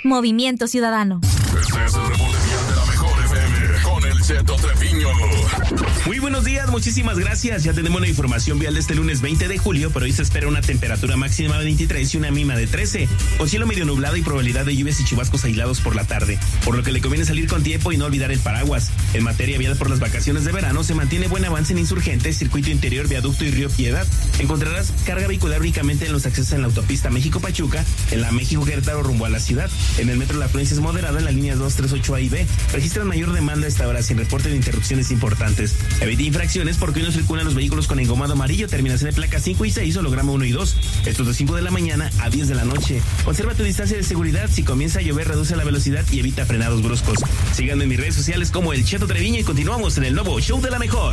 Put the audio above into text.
Movimiento Ciudadano. Este es el reporte vial de la mejor FM con el Cheto Treviño. Muy buenos días, muchísimas gracias. Ya tenemos la información vial de este lunes 20 de julio, pero hoy se espera una temperatura máxima de 23 y una mínima de 13, con cielo medio nublado y probabilidad de lluvias y chubascos aislados por la tarde, por lo que le conviene salir con tiempo y no olvidar el paraguas. En materia vial por las vacaciones de verano, se mantiene buen avance en Insurgentes, Circuito Interior, Viaducto y Río Piedad. Encontrarás carga vehicular únicamente en los accesos en la autopista México-Pachuca, en la México-Querétaro rumbo a la ciudad. En el metro la afluencia es moderada en las líneas 2, 3, 8A y B. Registran mayor demanda a esta hora sin reporte de interrupciones importantes. Evite infracciones porque hoy no circulan los vehículos con engomado amarillo, terminación de placa 5 y 6, holograma 1 y 2. Estos de 5 de la mañana a 10 de la noche. Conserva tu distancia de seguridad. Si comienza a llover, reduce la velocidad y evita frenados bruscos. Síganme en mis redes sociales como el Cheto Treviño y continuamos en el nuevo Show de la Mejor.